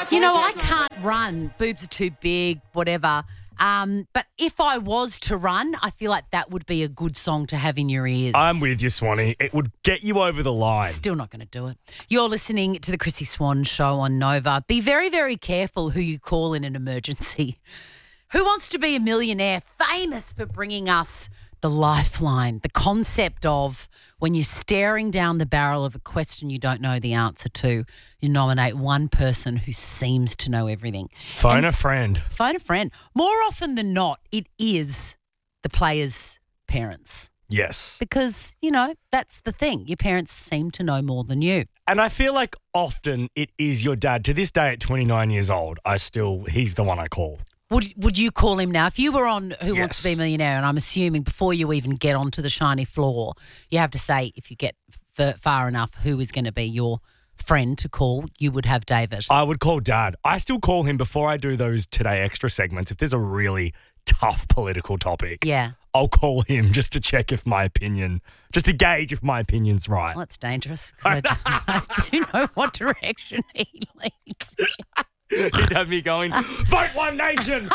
You know, I can't run. Boobs are too big, whatever. But if I was to run, I feel like that would be a good song to have in your ears. I'm with you, Swanee. It would get you over the line. Still not going to do it. You're listening to the Chrissy Swan Show on Nova. Be very, very careful who you call in an emergency. Who Wants to Be a Millionaire? Famous for bringing us the lifeline, the concept of when you're staring down the barrel of a question you don't know the answer to, you nominate one person who seems to know everything. Phone a friend. Phone a friend. More often than not, it is the player's parents. Yes. Because, you know, that's the thing. Your parents seem to know more than you. And I feel like often it is your dad. To this day at 29 years old, he's the one I call. Would you call him now? If you were on Who Wants to Be a Yes. Millionaire, and I'm assuming before you even get onto the shiny floor, you have to say, if you get far enough, who is going to be your friend to call, you would have David. I would call Dad. I still call him before I do those Today Extra segments. If there's a really tough political topic, Yeah. I'll call him just to check if my opinion, just to gauge if my opinion's right. Well, that's dangerous because I do know what direction he leads. He'd have me going, vote One Nation.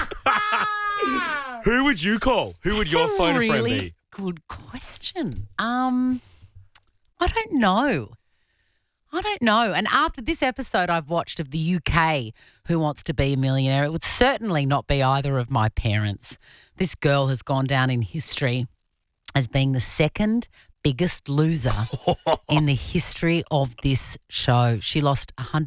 Who would you call? Who would your phone That's a friend really be? good question. I don't know. And after this episode I've watched of the UK Who Wants to Be a Millionaire, it would certainly not be either of my parents. This girl has gone down in history as being the second biggest loser in the history of this show. She lost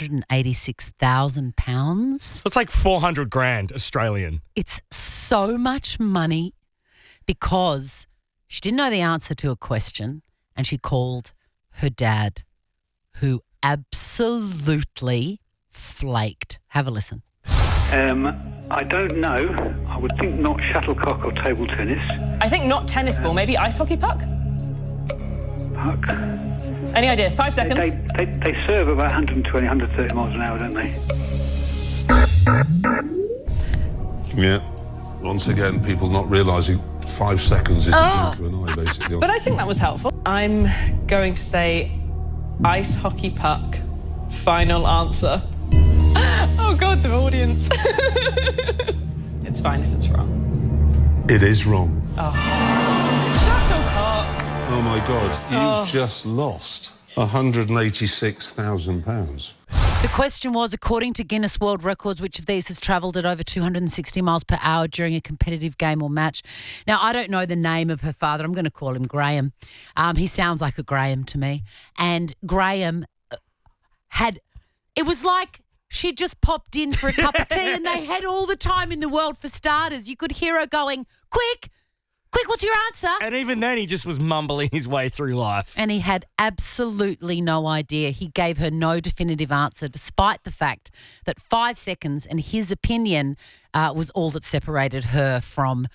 £186,000. It's like 400 grand Australian. It's so much money because she didn't know the answer to a question and she called her dad, who absolutely flaked. Have a listen. I don't know. I would think not shuttlecock or table tennis. I think not tennis ball, maybe ice hockey puck? Puck. Any idea? 5 seconds. They serve about 120, 130 miles an hour, don't they? Yeah. Once again, people not realising 5 seconds is a blink of an eye, basically. But I think that was helpful. I'm going to say ice hockey puck. Final answer. Oh, God, the audience. It's fine if it's wrong. It is wrong. Shuttlecock. Oh, my God. You just lost £186,000. The question was, according to Guinness World Records, which of these has travelled at over 260 miles per hour during a competitive game or match? Now, I don't know the name of her father. I'm going to call him Graham. He sounds like a Graham to me. And Graham it was like she'd just popped in for a cup of tea and they had all the time in the world for starters. You could hear her going, quick, what's your answer? And even then, he just was mumbling his way through life. And he had absolutely no idea. He gave her no definitive answer, despite the fact that 5 seconds and his opinion was all that separated her from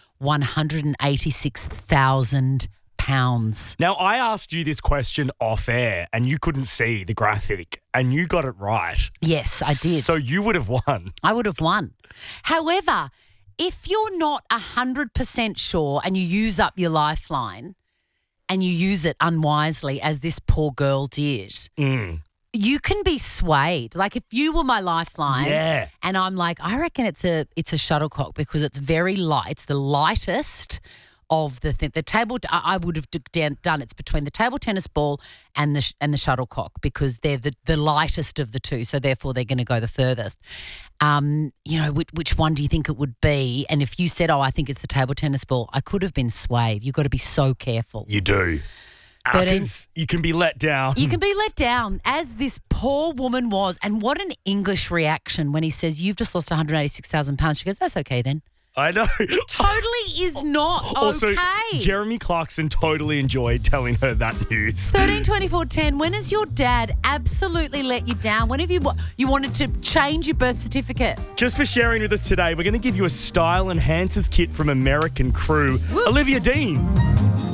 £186,000. Now, I asked you this question off air and you couldn't see the graphic and you got it right. Yes, I did. So you would have won. I would have won. However, if you're not 100% sure and you use up your lifeline and you use it unwisely, as this poor girl did, you can be swayed. Like if you were my lifeline and I'm like, I reckon it's a shuttlecock because it's very light. It's the lightest of the thing. The table, I would have done it's between the table tennis ball and the shuttlecock because they're the lightest of the two, so therefore they're going to go the furthest. You know, which one do you think it would be? And if you said, oh, I think it's the table tennis ball, I could have been swayed. You've got to be so careful. You do. Because you can be let down. You can be let down, as this poor woman was. And what an English reaction when he says, you've just lost £186,000. She goes, that's okay then. I know. Totally is not Also, okay. Jeremy Clarkson totally enjoyed telling her that news. 13 24 10. When has your dad absolutely let you down? When have you wanted to change your birth certificate? Just for sharing with us today, we're going to give you a style enhancers kit from American Crew. Olivia Dean.